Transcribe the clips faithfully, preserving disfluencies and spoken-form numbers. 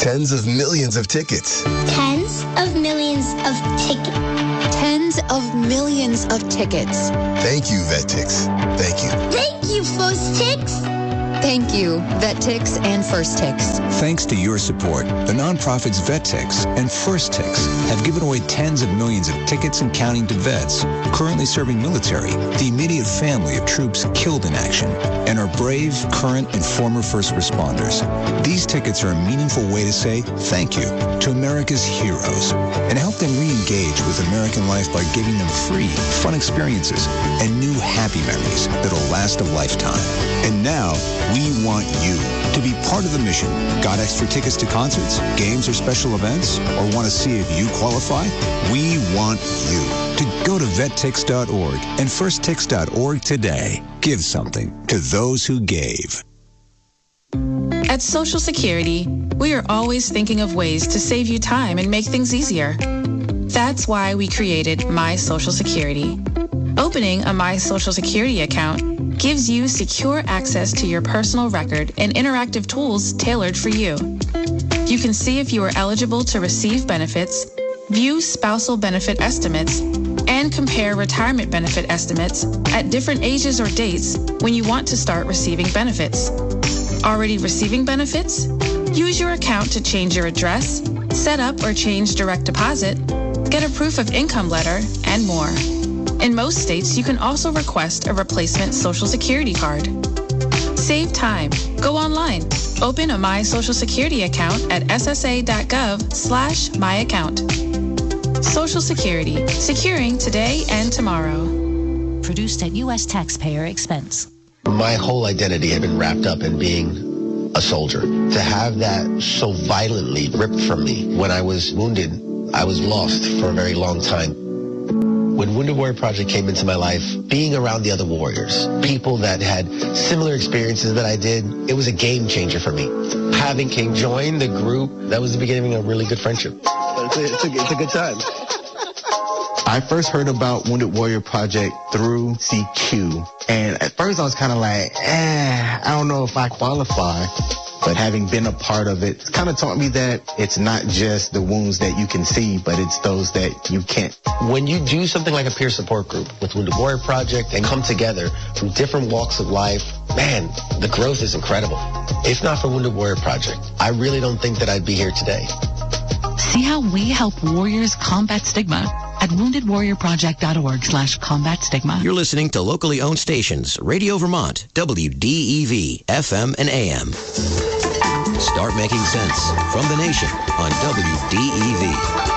Tens of millions of tickets. Tens of millions of tickets. Tens of millions of tickets. Thank you, VetTix. Thank you. Thank you, FirstTix. Thank you, VetTix and FirstTix. Thanks to your support, the nonprofits VetTix and FirstTix have given away tens of millions of tickets and counting to vets currently serving military, the immediate family of troops killed in action, and our brave, current, and former first responders. These tickets are a meaningful way to say thank you to America's heroes and help them re-engage with American life by giving them free, fun experiences and new happy memories that'll last a lifetime. And now, we want you to be part of the mission. Got extra tickets to concerts, games, or special events? Or want to see if you qualify? We want you to go to vettix dot org and firsttix dot org today. Give something to those who gave. At Social Security, we are always thinking of ways to save you time and make things easier. That's why we created My Social Security. Opening a My Social Security account gives you secure access to your personal record and interactive tools tailored for you. You can see if you are eligible to receive benefits, view spousal benefit estimates, and compare retirement benefit estimates at different ages or dates when you want to start receiving benefits. Already receiving benefits? Use your account to change your address, set up or change direct deposit, get a proof of income letter, and more. In most states, you can also request a replacement Social Security card. Save time. Go online. Open a My Social Security account at s s a dot gov slash my account. Social Security. Securing today and tomorrow. Produced at U S taxpayer expense. My whole identity had been wrapped up in being a soldier. To have that so violently ripped from me when I was wounded, I was lost for a very long time. When Wounded Warrior Project came into my life, being around the other warriors, people that had similar experiences that I did, it was a game changer for me. Having King join the group, that was the beginning of a really good friendship. It's a, it's a, it's a good time. I first heard about Wounded Warrior Project through C Q. And at first I was kind of like, eh, I don't know if I qualify. But having been a part of it, it's kind of taught me that it's not just the wounds that you can see, but it's those that you can't. When you do something like a peer support group with Wounded Warrior Project and come together from different walks of life, man, the growth is incredible. If not for Wounded Warrior Project, I really don't think that I'd be here today. See how we help warriors combat stigma at wounded warrior project dot org slash combat stigma. You're listening to locally owned stations, Radio Vermont, W D E V, F M and A M. Start making sense from the nation on W D E V.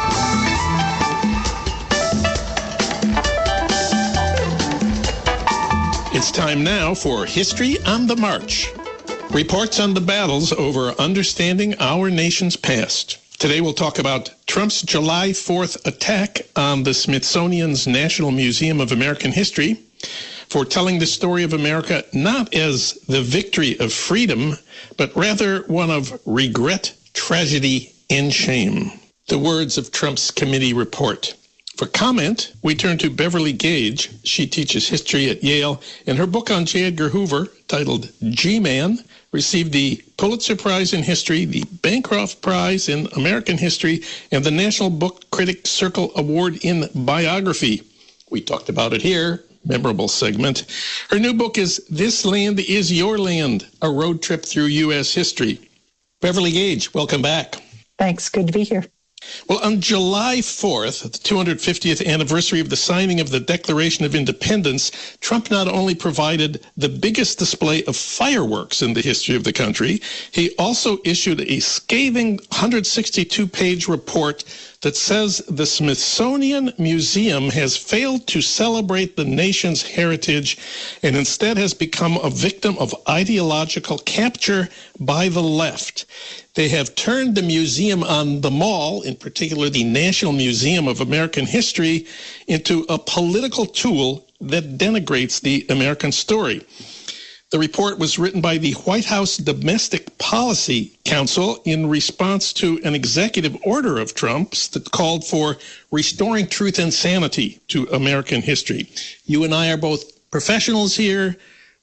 It's time now for History on the March. Reports on the battles over understanding our nation's past. Today we'll talk about Trump's July fourth attack on the Smithsonian's National Museum of American History, for telling the story of America not as the victory of freedom, but rather one of regret, tragedy, and shame. The words of Trump's committee report. For comment, we turn to Beverly Gage. She teaches history at Yale, and her book on J. Edgar Hoover, titled G-Man, received the Pulitzer Prize in History, the Bancroft Prize in American History, and the National Book Critics Circle Award in Biography. We talked about it here. Memorable segment. Her new book is This Land Is Your Land, a road trip through U S history. Beverly Gage, welcome back. Thanks. Good to be here. Well, on July fourth, the two hundred fiftieth anniversary of the signing of the Declaration of Independence, Trump not only provided the biggest display of fireworks in the history of the country, he also issued a scathing one hundred sixty-two page report that says the Smithsonian Museum has failed to celebrate the nation's heritage and instead has become a victim of ideological capture by the left. They have turned the museum on the mall, in particular the National Museum of American History, into a political tool that denigrates the American story. The report was written by the White House Domestic Policy Council in response to an executive order of Trump's that called for restoring truth and sanity to American history. You and I are both professionals here.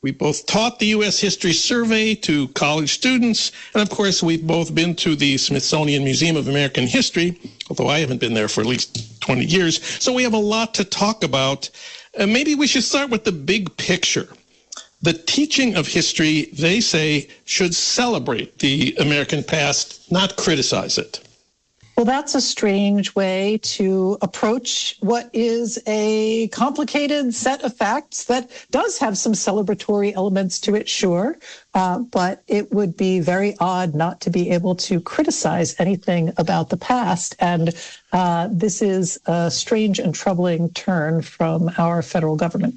We both taught the U S History Survey to college students. And of course, we've both been to the Smithsonian Museum of American History, although I haven't been there for at least twenty years. So we have a lot to talk about. Uh, maybe we should start with the big picture. The teaching of history, they say, should celebrate the American past, not criticize it. Well, that's a strange way to approach what is a complicated set of facts that does have some celebratory elements to it, sure, uh, but it would be very odd not to be able to criticize anything about the past. And uh, this is a strange and troubling turn from our federal government.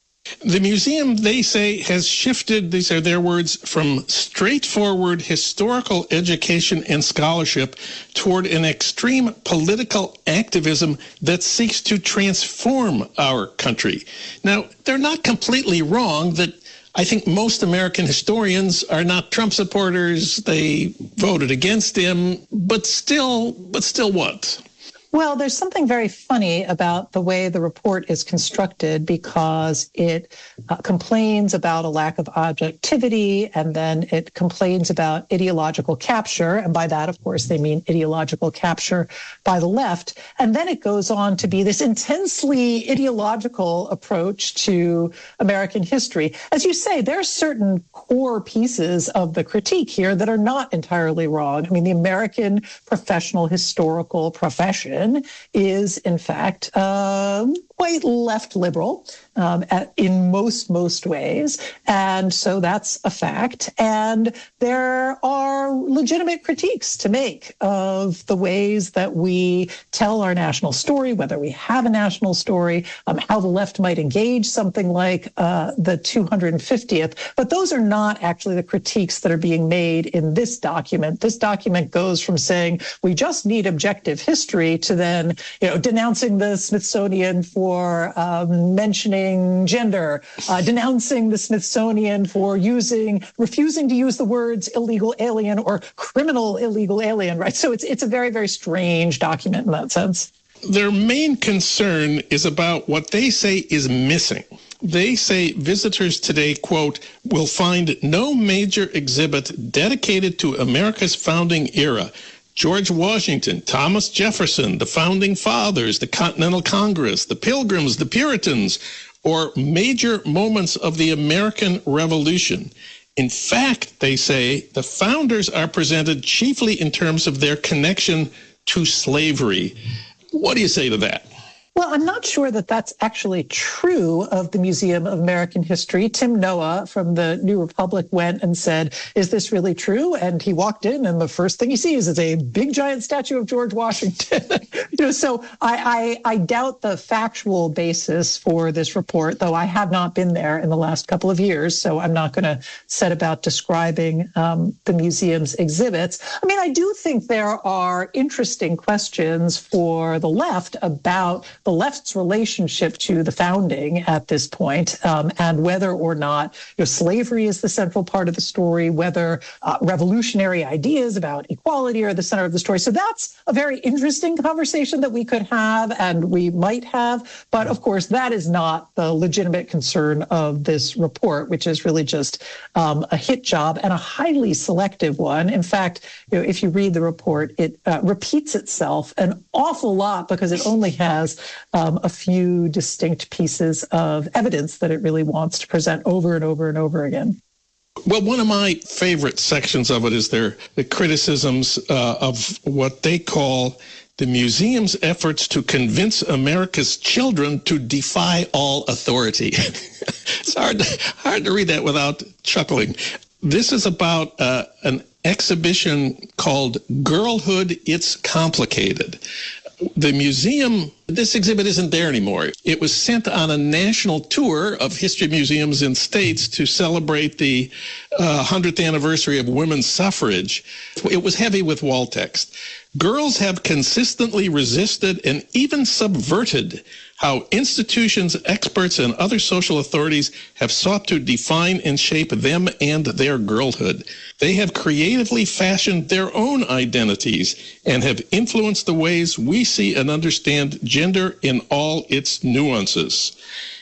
The museum, they say, has shifted, these are their words, from straightforward historical education and scholarship toward an extreme political activism that seeks to transform our country. Now, they're not completely wrong that I think most American historians are not Trump supporters. They voted against him, but still, but still what? Well, there's something very funny about the way the report is constructed because it uh, complains about a lack of objectivity, and then it complains about ideological capture. And by that, of course, they mean ideological capture by the left. And then it goes on to be this intensely ideological approach to American history. As you say, there are certain core pieces of the critique here that are not entirely wrong. I mean, the American professional historical profession is, in fact, uh, quite left liberal um, at, in most, most ways. And so that's a fact. And there are legitimate critiques to make of the ways that we tell our national story, whether we have a national story, um, how the left might engage something like uh, the two hundred fiftieth. But those are not actually the critiques that are being made in this document. This document goes from saying we just need objective history to then, you know, denouncing the Smithsonian for For um, mentioning gender, uh, denouncing the Smithsonian for using, refusing to use the words illegal alien or criminal illegal alien, right? So it's it's a very, very strange document in that sense. Their main concern is about what they say is missing. They say visitors today, quote, will find no major exhibit dedicated to America's founding era. George Washington, Thomas Jefferson, the Founding Fathers, the Continental Congress, the Pilgrims, the Puritans, or major moments of the American Revolution. In fact, they say, the founders are presented chiefly in terms of their connection to slavery. What do you say to that? Well, I'm not sure that that's actually true of the Museum of American History. Tim Noah from the New Republic went and said, is this really true? And he walked in, and the first thing he sees is a big, giant statue of George Washington. you know, so I, I, I doubt the factual basis for this report, though I have not been there in the last couple of years, so I'm not going to set about describing um, the museum's exhibits. I mean, I do think there are interesting questions for the left about the left's relationship to the founding at this point, um, and whether or not you know, slavery is the central part of the story, whether uh, revolutionary ideas about equality are the center of the story. So that's a very interesting conversation that we could have and we might have. But of course, that is not the legitimate concern of this report, which is really just um, a hit job and a highly selective one. In fact, you know, if you read the report, it uh, repeats itself an awful lot because it only has Um, a few distinct pieces of evidence that it really wants to present over and over and over again. Well, one of my favorite sections of it is their the criticisms uh, of what they call the museum's efforts to convince America's children to defy all authority. It's hard to, hard to read that without chuckling. This is about uh, an exhibition called Girlhood, It's Complicated. The museum, this exhibit isn't there anymore. It was sent on a national tour of history museums in states to celebrate the uh, hundredth anniversary of women's suffrage. It was heavy with wall text. Girls have consistently resisted and even subverted how institutions, experts, and other social authorities have sought to define and shape them and their girlhood. They have creatively fashioned their own identities and have influenced the ways we see and understand gender in all its nuances.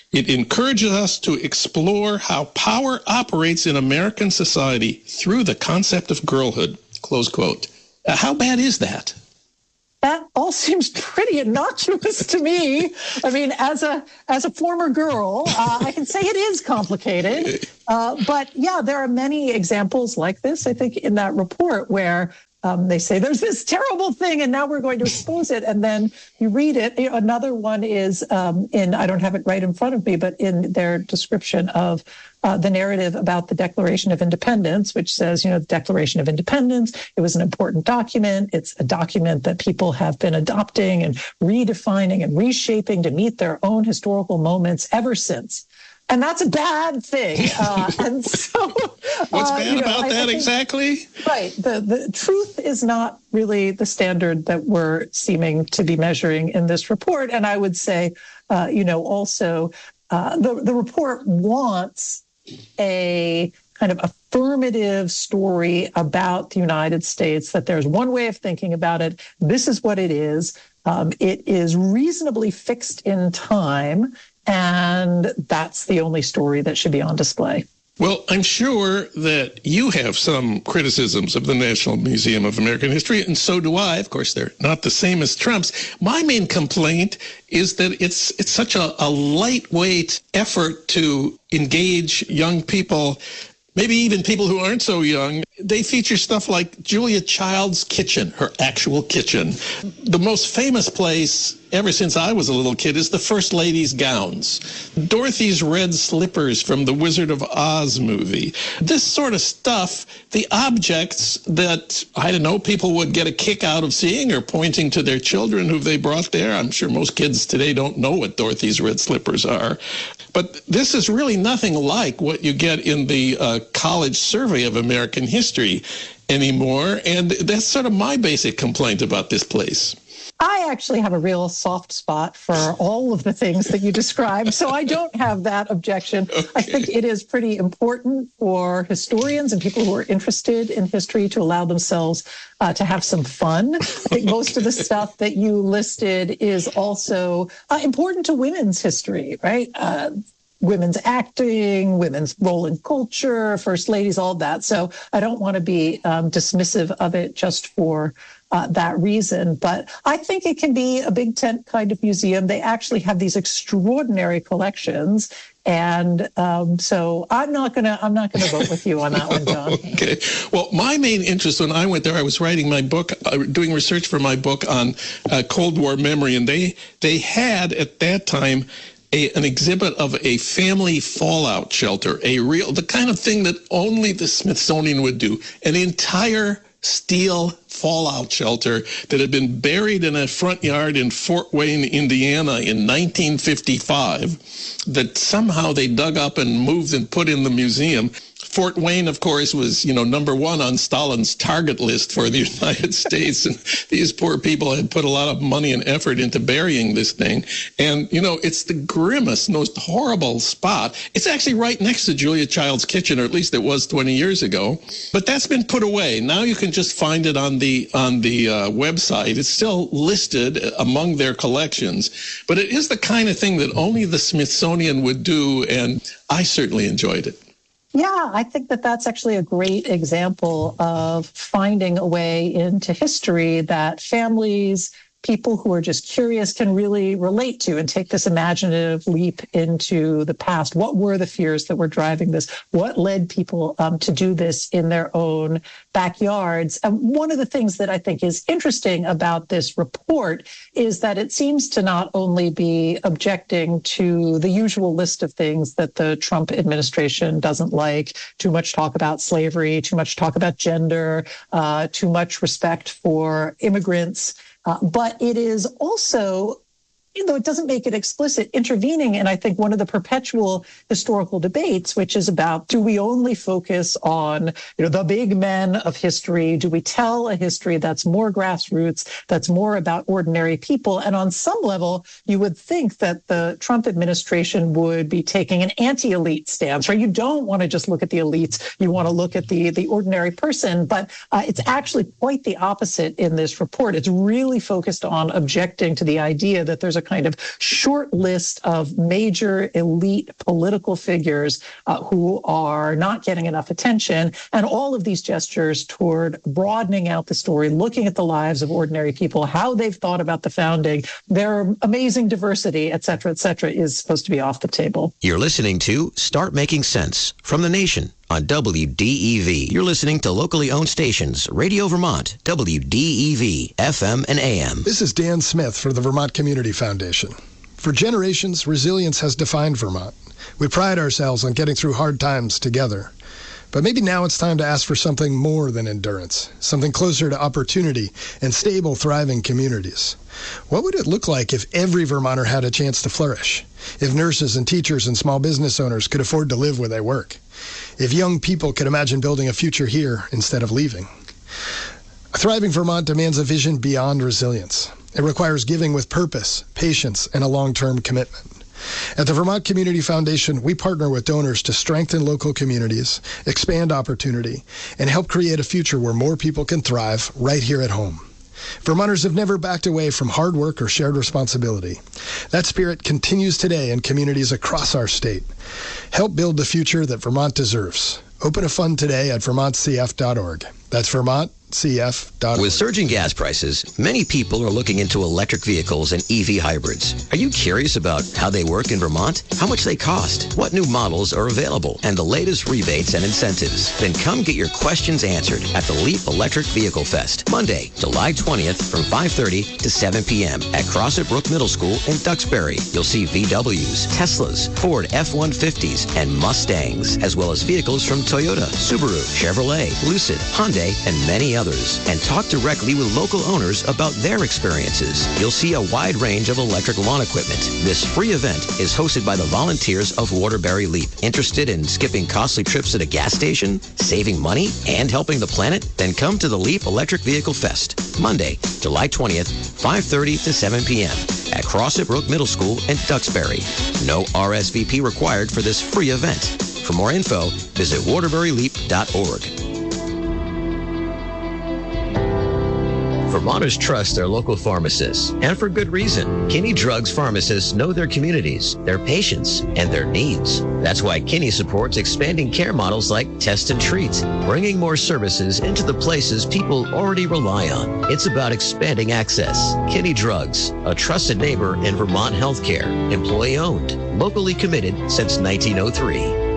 It encourages us to explore how power operates in American society through the concept of girlhood, close quote. Uh, how bad is that? That all seems pretty innocuous to me. I mean, as a as a former girl, uh, I can say it is complicated. Uh, but yeah, there are many examples like this, I think, in that report where um, they say there's this terrible thing and now we're going to expose it. And then you read it. Another one is um, in, I don't have it right in front of me, but in their description of Uh, the narrative about the Declaration of Independence, which says, you know, the Declaration of Independence, it was an important document. It's a document that people have been adopting and redefining and reshaping to meet their own historical moments ever since. And that's a bad thing. Uh, and so, what's uh, bad you know, about I, that I think, exactly? Right. The, the truth is not really the standard that we're seeming to be measuring in this report. And I would say, uh, you know, also uh, the, the report wants a kind of affirmative story about the United States, that there's one way of thinking about it. This is what it is. Um, it is reasonably fixed in time, and that's the only story that should be on display. Well, I'm sure that you have some criticisms of the National Museum of American History, and so do I. Of course, they're not the same as Trump's. My main complaint is that it's it's such a, a lightweight effort to engage young people, maybe even people who aren't so young. They feature stuff like Julia Child's kitchen, her actual kitchen. The most famous place ever since I was a little kid is the First Lady's gowns. Dorothy's red slippers from the Wizard of Oz movie. This sort of stuff, the objects that, I don't know, people would get a kick out of seeing or pointing to their children who they brought there. I'm sure most kids today don't know what Dorothy's red slippers are. But this is really nothing like what you get in the uh, college survey of American history anymore. And that's sort of my basic complaint about this place. I actually have a real soft spot for all of the things that you described, so I don't have that objection. Okay. I think it is pretty important for historians and people who are interested in history to allow themselves uh, to have some fun. I think most of the stuff that you listed is also uh, important to women's history, right? Uh, women's acting, women's role in culture, first ladies, all that. So I don't want to be um, dismissive of it just for Uh, that reason. But I think it can be a big tent kind of museum. They actually have these extraordinary collections. And um, so I'm not going to I'm not going to vote with you on that one, John. Okay. Well, my main interest when I went there, I was writing my book, uh, doing research for my book on uh, Cold War memory. And they they had at that time A, an exhibit of a family fallout shelter, a real, the kind of thing that only the Smithsonian would do, an entire steel fallout shelter that had been buried in a front yard in Fort Wayne, Indiana in nineteen fifty-five that somehow they dug up and moved and put in the museum. Fort Wayne, of course, was, you know, number one on Stalin's target list for the United States. And these poor people had put a lot of money and effort into burying this thing. And, you know, it's the grimmest, most horrible spot. It's actually right next to Julia Child's kitchen, or at least it was twenty years ago. But that's been put away. Now you can just find it on the on the uh, website. It's still listed among their collections. But it is the kind of thing that only the Smithsonian would do. And I certainly enjoyed it. Yeah, I think that that's actually a great example of finding a way into history that families, people who are just curious can really relate to and take this imaginative leap into the past. What were the fears that were driving this? What led people um, to do this in their own backyards? And one of the things that I think is interesting about this report is that it seems to not only be objecting to the usual list of things that the Trump administration doesn't like, too much talk about slavery, too much talk about gender, uh, too much respect for immigrants, Uh, but it is also, you know, it doesn't make it explicit, intervening in, I think, one of the perpetual historical debates, which is about, do we only focus on, you know, the big men of history? Do we tell a history that's more grassroots, that's more about ordinary people? And on some level, you would think that the Trump administration would be taking an anti-elite stance, right? You don't want to just look at the elites. You want to look at the, the ordinary person. But uh, it's actually quite the opposite in this report. It's really focused on objecting to the idea that there's a kind of short list of major elite political figures uh, who are not getting enough attention, and all of these gestures toward broadening out the story, looking at the lives of ordinary people, how they've thought about the founding, their amazing diversity, et cetera, et cetera, is supposed to be off the table. You're listening to Start Making Sense from the Nation on W D E V. You're listening to locally owned stations, Radio Vermont, W D E V, F M and A M. This is Dan Smith for the Vermont Community Foundation. For generations, resilience has defined Vermont. We pride ourselves on getting through hard times together. But maybe now it's time to ask for something more than endurance, something closer to opportunity and stable, thriving communities. What would it look like if every Vermonter had a chance to flourish? If nurses and teachers and small business owners could afford to live where they work? If young people could imagine building a future here instead of leaving? A thriving Vermont demands a vision beyond resilience. It requires giving with purpose, patience, and a long-term commitment. At the Vermont Community Foundation, we partner with donors to strengthen local communities, expand opportunity, and help create a future where more people can thrive right here at home. Vermonters have never backed away from hard work or shared responsibility. That spirit continues today in communities across our state. Help build the future that Vermont deserves. Open a fund today at vermont c f dot org. That's vermont c f dot org. With surging gas prices, many people are looking into electric vehicles and E V hybrids. Are you curious about how they work in Vermont? How much they cost? What new models are available? And the latest rebates and incentives? Then come get your questions answered at the Leap Electric Vehicle Fest, Monday, July twentieth from five thirty to seven p.m. at Crossett Brook Middle School in Duxbury. You'll see V Ws, Teslas, Ford F one fifties, and Mustangs, as well as vehicles from Toyota, Subaru, Chevrolet, Lucid, Hyundai, and many others. And talk directly with local owners about their experiences. You'll see a wide range of electric lawn equipment. This free event is hosted by the volunteers of Waterbury Leap. Interested in skipping costly trips at a gas station, saving money, and helping the planet? Then come to the Leap Electric Vehicle Fest, Monday, July twentieth, five thirty to seven p.m. at Crossett Brook Middle School in Duxbury. No R S V P required for this free event. For more info, visit waterbury leap dot org. Vermonters trust their local pharmacists, and for good reason. Kinney Drugs pharmacists know their communities, their patients, and their needs. That's why Kinney supports expanding care models like Test and Treat, bringing more services into the places people already rely on. It's about expanding access. Kinney Drugs, a trusted neighbor in Vermont healthcare, employee-owned, locally committed since nineteen oh three.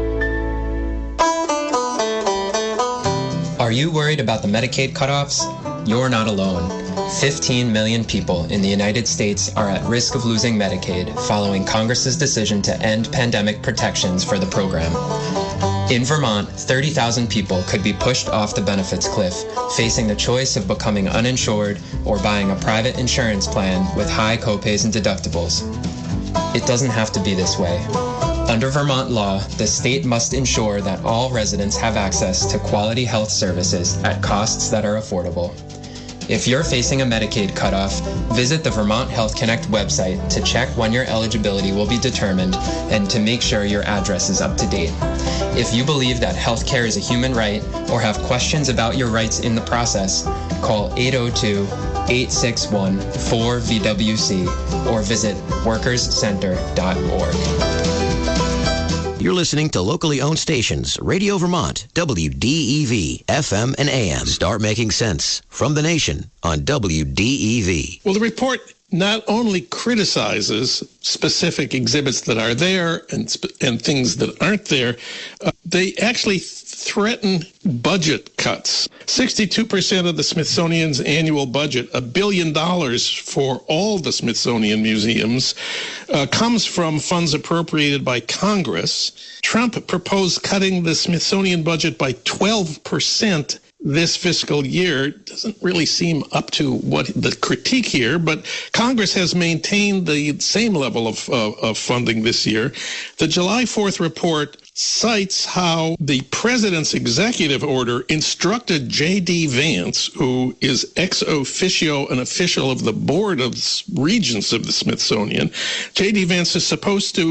Are you worried about the Medicaid cutoffs? You're not alone. fifteen million people in the United States are at risk of losing Medicaid following Congress's decision to end pandemic protections for the program. In Vermont, thirty thousand people could be pushed off the benefits cliff, facing the choice of becoming uninsured or buying a private insurance plan with high copays and deductibles. It doesn't have to be this way. Under Vermont law, the state must ensure that all residents have access to quality health services at costs that are affordable. If you're facing a Medicaid cutoff, visit the Vermont Health Connect website to check when your eligibility will be determined and to make sure your address is up to date. If you believe that health care is a human right or have questions about your rights in the process, call eight oh two, eight six one, four V W C or visit workers center dot org. You're listening to locally owned stations, Radio Vermont, W D E V, F M and A M. Start making sense from the Nation on W D E V. Well, the report not only criticizes specific exhibits that are there and sp- and things that aren't there, uh, they actually threaten budget cuts. sixty-two percent of the Smithsonian's annual budget, a billion dollars for all the Smithsonian museums, uh, comes from funds appropriated by Congress. Trump proposed cutting the Smithsonian budget by twelve percent this fiscal year. Doesn't really seem up to what the critique here, but Congress has maintained the same level of, uh, of funding this year. The July fourth report cites how the president's executive order instructed J D. Vance, who is ex officio an official of the board of regents of the Smithsonian. J D. Vance is supposed to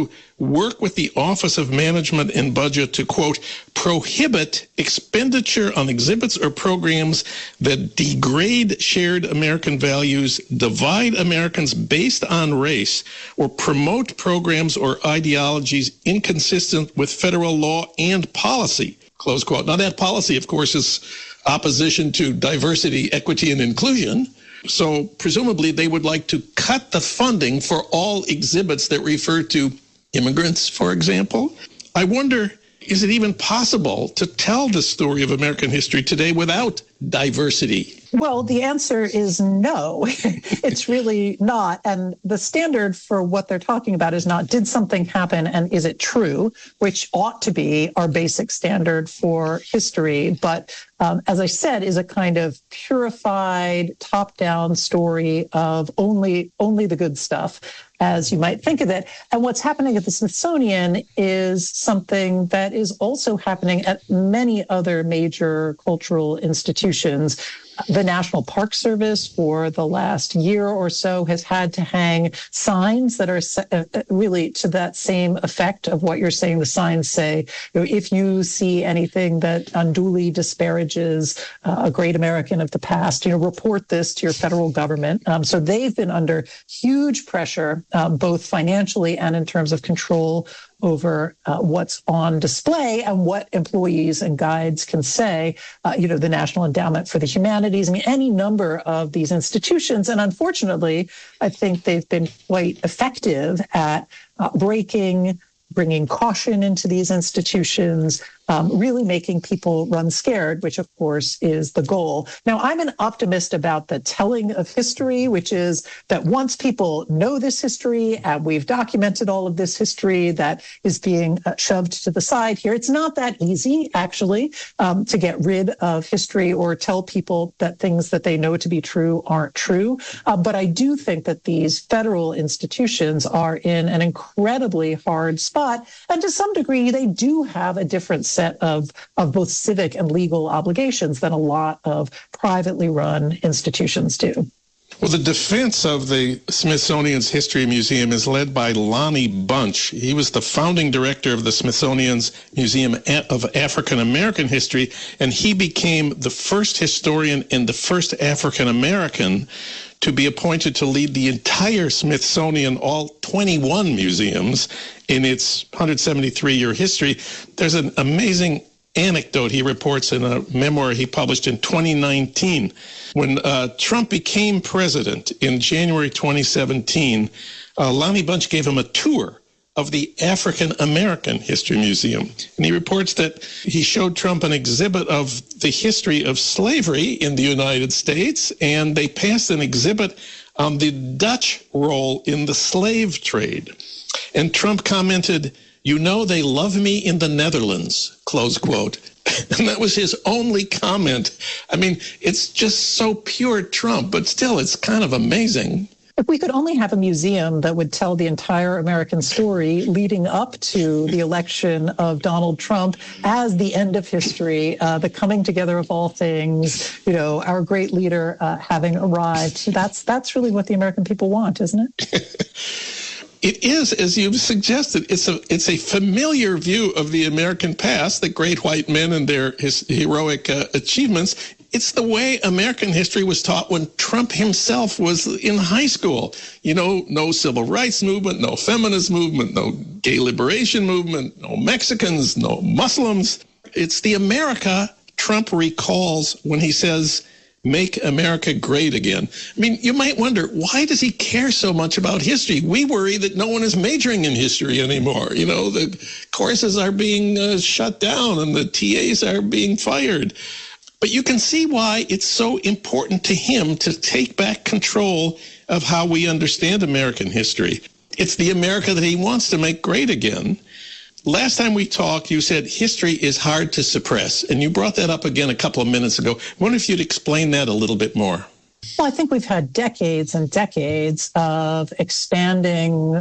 work with the Office of Management and Budget to, quote, prohibit expenditure on exhibits or programs that degrade shared American values, divide Americans based on race, or promote programs or ideologies inconsistent with federal law and policy, close quote. Now, that policy, of course, is opposition to diversity, equity, and inclusion. So presumably they would like to cut the funding for all exhibits that refer to immigrants, for example. I wonder, is it even possible to tell the story of American history today without diversity? Well, the answer is no. It's really not. And the standard for what they're talking about is not, did something happen and is it true, which ought to be our basic standard for history. But um, as I said, is a kind of purified, top-down story of only, only the good stuff, as you might think of it. And what's happening at the Smithsonian is something that is also happening at many other major cultural institutions. The National Park Service for the last year or so has had to hang signs that are really to that same effect of what you're saying. The signs say, you know, if you see anything that unduly disparages uh, a great American of the past, you know, report this to your federal government. Um, so they've been under huge pressure, um, both financially and in terms of control over uh, what's on display and what employees and guides can say. Uh, you know, the National Endowment for the Humanities, I mean, any number of these institutions. And unfortunately, I think they've been quite effective at uh, breaking, bringing caution into these institutions, um, really making people run scared, which, of course, is the goal. Now, I'm an optimist about the telling of history, which is that once people know this history and we've documented all of this history that is being uh, shoved to the side here, it's not that easy, actually, um, to get rid of history or tell people that things that they know to be true aren't true. Uh, but I do think that these federal institutions are in an incredibly hard spot. And to some degree, they do have a different set of, of both civic and legal obligations than a lot of privately run institutions do. Well, the defense of the Smithsonian's History Museum is led by Lonnie Bunch. He was the founding director of the Smithsonian's Museum of African American History, and he became the first historian and the first African American to be appointed to lead the entire Smithsonian, all twenty-one museums in its one hundred seventy-three year history. There's an amazing anecdote he reports in a memoir he published in twenty nineteen. When uh, Trump became president in January twenty seventeen, uh, Lonnie Bunch gave him a tour of the African American History Museum. And he reports that he showed Trump an exhibit of the history of slavery in the United States, and they passed an exhibit on the Dutch role in the slave trade. And Trump commented, "You know, they love me in the Netherlands," close quote. And that was his only comment. I mean, it's just so pure Trump, but still, it's kind of amazing. If we could only have a museum that would tell the entire American story leading up to the election of Donald Trump as the end of history, uh, the coming together of all things, you know, our great leader uh, having arrived. That's that's really what the American people want, isn't it? It is, as you've suggested, it's a it's a familiar view of the American past, the great white men and their his heroic uh, achievements. It's the way American history was taught when Trump himself was in high school. You know, no civil rights movement, no feminist movement, no gay liberation movement, no Mexicans, no Muslims. It's the America Trump recalls when he says, "Make America great again." I mean, you might wonder, why does he care so much about history? We worry that no one is majoring in history anymore. You know, the courses are being uh, shut down and the T As are being fired. But you can see why it's so important to him to take back control of how we understand American history. It's the America that he wants to make great again. Last time we talked, you said history is hard to suppress, and you brought that up again a couple of minutes ago. I wonder if you'd explain that a little bit more. Well, I think we've had decades and decades of expanding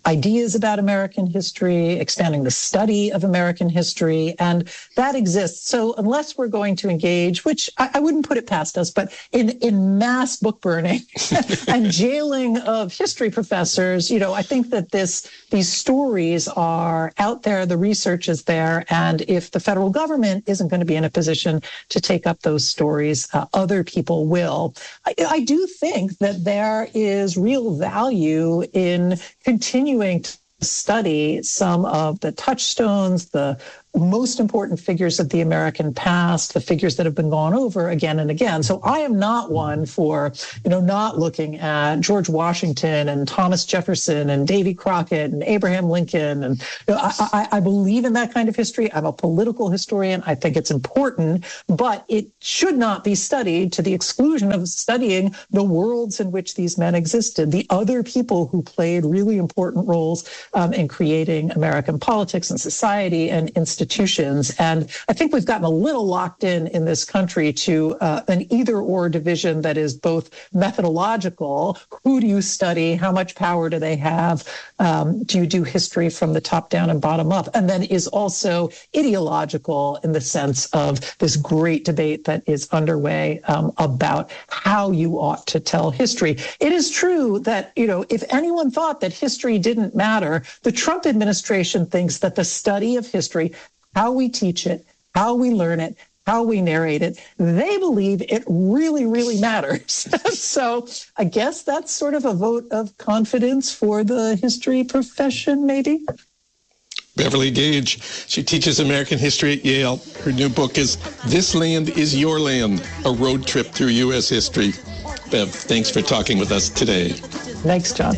ideas about American history, expanding the study of American history, and that exists. So unless we're going to engage, which I, I wouldn't put it past us, but in, in mass book burning and jailing of history professors, you know, I think that this these stories are out there, the research is there, and if the federal government isn't going to be in a position to take up those stories, uh, other people will. I, I do think that there is real value in continuing to study some of the touchstones, the most important figures of the American past, the figures that have been gone over again and again. So I am not one for, you know, not looking at George Washington and Thomas Jefferson and Davy Crockett and Abraham Lincoln. And you know, I, I, I believe in that kind of history. I'm a political historian. I think it's important, but it should not be studied to the exclusion of studying the worlds in which these men existed, the other people who played really important roles um, in creating American politics and society and institutions. Institutions. And I think we've gotten a little locked in in this country to uh, an either or division that is both methodological. Who do you study? How much power do they have? Um, do you do history from the top down and bottom up? And then is also ideological in the sense of this great debate that is underway um, about how you ought to tell history. It is true that, you know, if anyone thought that history didn't matter, the Trump administration thinks that the study of history, how we teach it, how we learn it, how we narrate it, they believe it really, really matters. So I guess that's sort of a vote of confidence for the history profession, maybe. Beverly Gage, she teaches American history at Yale. Her new book is This Land is Your Land, a road trip through U S history. Bev, thanks for talking with us today. Thanks, John.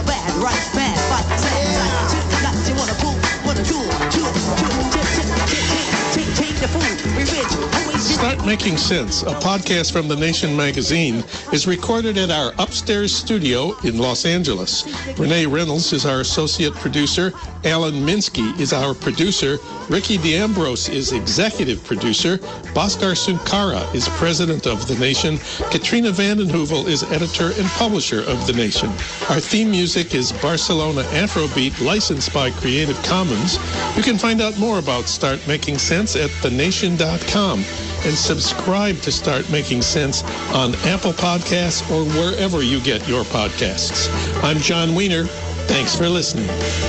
Start Making Sense, a podcast from The Nation magazine, is recorded at our upstairs studio in Los Angeles. Renee Reynolds is our associate producer. Alan Minsky is our producer. Ricky D'Ambrose is executive producer. Bhaskar Sunkara is president of The Nation. Katrina vanden Heuvel is editor and publisher of The Nation. Our theme music is Barcelona Afrobeat, licensed by Creative Commons. You can find out more about Start Making Sense at the nation dot com and subscribe to Start Making Sense on Apple Podcasts or wherever you get your podcasts. I'm John Wiener. Thanks for listening.